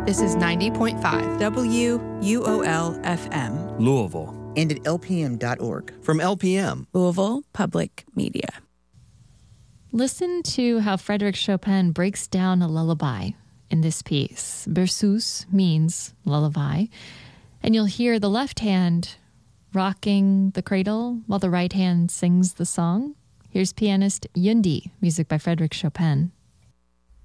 This is 90.5 WUOL-FM. Louisville. And at LPM.org. From LPM. Louisville Public Media. Listen to how Frédéric Chopin breaks down a lullaby in this piece. Berceuse means lullaby. And you'll hear the left hand rocking the cradle while the right hand sings the song. Here's pianist Yundi, music by Frédéric Chopin.